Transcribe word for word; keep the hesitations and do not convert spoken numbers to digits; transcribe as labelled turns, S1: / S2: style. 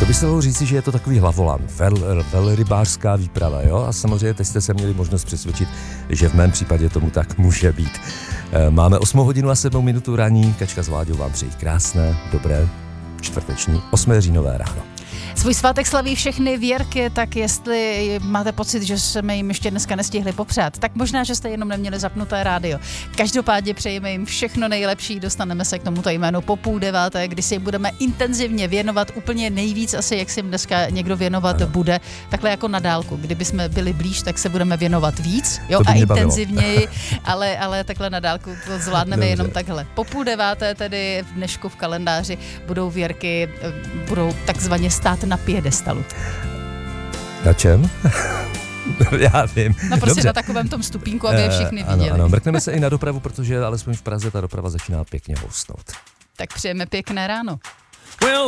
S1: by se dalo říci, že je to takový hlavolam, vel, velrybářská výprava, jo? A samozřejmě teď jste se měli možnost přesvědčit, že v mém případě tomu tak může být. Máme osmou hodinu a sedmou minutu raní, Kačka s Vláďou vám přejí krásné, dobré, čtvrteční, osmého říjnové ráno.
S2: Svůj svátek slaví všechny Věrky, tak jestli máte pocit, že jsme jim ještě dneska nestihli popřát, tak možná, že jste jenom neměli zapnuté rádio. Každopádně přejeme jim všechno nejlepší, dostaneme se k tomuto jménu po půl deváté, kdy si jim budeme intenzivně věnovat úplně nejvíc, asi jak si jim dneska někdo věnovat ano. bude, takhle jako na dálku. Kdyby jsme byli blíž, tak se budeme věnovat víc jo, a intenzivněji, ale, ale takhle na dálku to zvládneme Dobře. jenom takhle. Po půl deváté tedy v dnešku v kalendáři budou Věrky, budou takzvaně stát na piedestalu.
S1: Na čem? Já vím.
S2: No prostě
S1: Dobře.
S2: na takovém tom stupínku, aby je všichni
S1: uh,
S2: viděli.
S1: Ano, ano, mrkneme se i na dopravu, protože alespoň v Praze ta doprava začíná pěkně housnout.
S2: Tak přejeme pěkné ráno.
S3: Well,